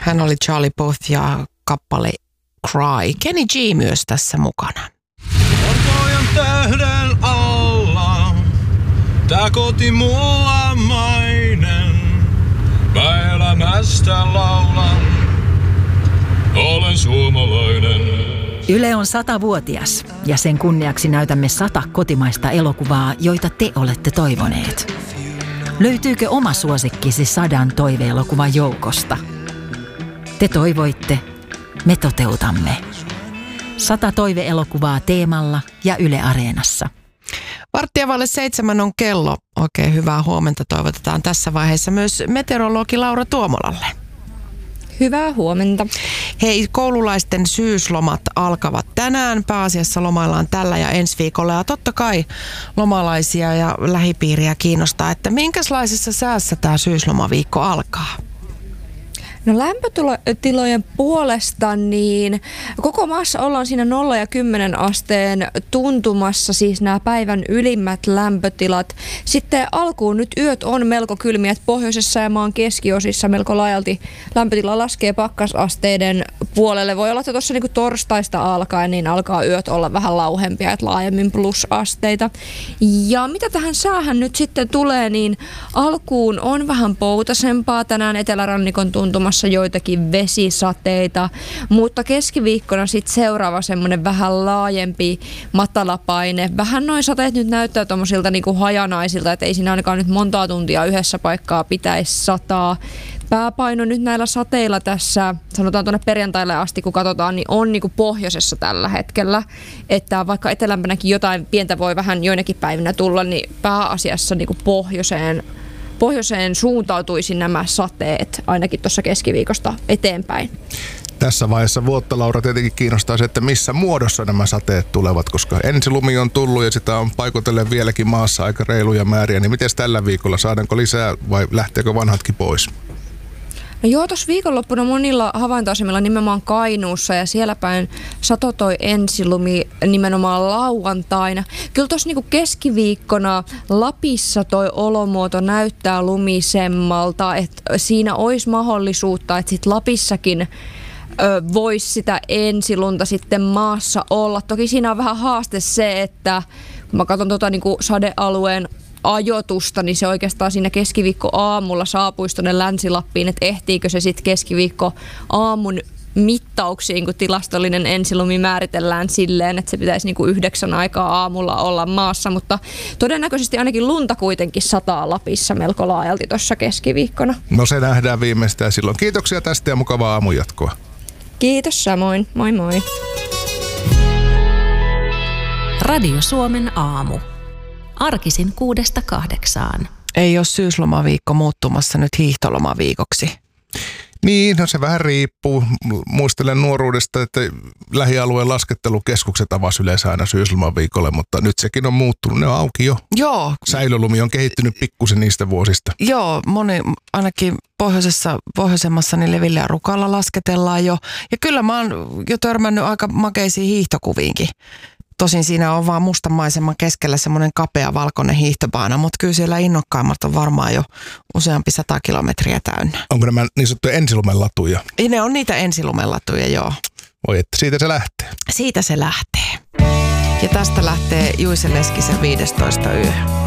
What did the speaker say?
Hän oli Charlie Puth ja kappale Cry. Kenny G myös tässä mukana. Valkojan tähden alla, tää koti mulla mainen. Mä elämästä laulan, olen suomalainen. Yle on 100-vuotias ja sen kunniaksi näytämme 100 kotimaista elokuvaa, joita te olette toivoneet. Löytyykö oma suosikkisi 100 toiveelokuvan joukosta? Te toivoitte, me toteutamme. 100 toiveelokuvaa Teemalla ja Yle Areenassa. 6:45 on kello. Oikein hyvää huomenta toivotetaan tässä vaiheessa myös meteorologi Laura Tuomolalle. Hyvää huomenta. Hei, koululaisten syyslomat alkavat tänään. Pääasiassa lomaillaan tällä ja ensi viikolla. Ja totta kai lomalaisia ja lähipiiriä kiinnostaa, että minkälaisessa säässä tämä syyslomaviikko alkaa? No lämpötilojen puolesta niin koko maassa ollaan siinä 0 ja 10 asteen tuntumassa, siis nämä päivän ylimmät lämpötilat. Sitten alkuun nyt yöt on melko kylmiä, että pohjoisessa ja maan keskiosissa melko laajalti lämpötila laskee pakkasasteiden puolelle. Voi olla, että tuossa niin torstaista alkaen niin alkaa yöt olla vähän lauhempia, että laajemmin plusasteita. Ja mitä tähän säähän nyt sitten tulee, niin alkuun on vähän poutasempaa tänään etelärannikon tuntumassa joitakin vesisateita, mutta keskiviikkona sitten seuraava semmoinen vähän laajempi matalapaine. Vähän noin sateet nyt näyttää tommosilta niinku hajanaisilta, että ei siinä ainakaan nyt montaa tuntia yhdessä paikkaa pitäisi sataa. Pääpaino nyt näillä sateilla tässä, sanotaan tuonne perjantaille asti, kun katsotaan, niin on niinku pohjoisessa tällä hetkellä. Että vaikka etelämpänäkin jotain pientä voi vähän joinakin päivinä tulla, niin pääasiassa niinku pohjoiseen suuntautuisi nämä sateet ainakin tuossa keskiviikosta eteenpäin. Tässä vaiheessa vuotta, Laura, tietenkin kiinnostaa se, että missä muodossa nämä sateet tulevat, koska ensilumi on tullut ja sitä on paikotellen vieläkin maassa aika reiluja määriä. Niin miten tällä viikolla? Saadaanko lisää vai lähteekö vanhatkin pois? No joo, tuossa viikonloppuna monilla havaintoasemilla nimenomaan Kainuussa ja siellä päin sato toi ensilumi nimenomaan lauantaina. Kyllä tuossa niinku keskiviikkona Lapissa toi olomuoto näyttää lumisemmalta, että siinä olisi mahdollisuutta, että sit Lapissakin voisi sitä ensilunta sitten maassa olla. Toki siinä on vähän haaste se, että kun mä katson niinku sadealueen ajoitusta, niin se oikeastaan siinä keskiviikko-aamulla saapuisi tuonne Länsi-Lappiin, että ehtiikö se sitten keskiviikko-aamun mittauksiin, kun tilastollinen ensilumi määritellään silleen, että se pitäisi niinku 9 aikaa aamulla olla maassa, mutta todennäköisesti ainakin lunta kuitenkin sataa Lapissa melko laajalti tuossa keskiviikkona. No se nähdään viimeistään silloin. Kiitoksia tästä ja mukavaa aamujatkoa. Kiitos samoin. Moi moi. Radio Suomen aamu. Arkisin 6-8. Ei ole syyslomaviikko muuttumassa nyt hiihtolomaviikoksi. Niin, no se vähän riippuu. Muistelen nuoruudesta, että lähialueen laskettelukeskukset avasi yleensä aina syyslomaviikolle, mutta nyt sekin on muuttunut. Ne on auki jo. Joo. Säilölumi on kehittynyt pikkusen niistä vuosista. Joo, moni ainakin pohjoisemmassa niin Levillä ja Rukalla lasketellaan jo. Ja kyllä mä oon jo törmännyt aika makeisiin hiihtokuviinkin. Tosin siinä on vaan mustan maiseman keskellä semmoinen kapea valkoinen hiihtobaana, mutta kyllä siellä innokkaimmat on varmaan jo useampi 100 kilometriä täynnä. Onko nämä niin sanottuja ensilumelatuja? Ne on niitä ensilumelatuja, joo. Voi että siitä se lähtee. Siitä se lähtee. Ja tästä lähtee Juise Leskisen 15 yö.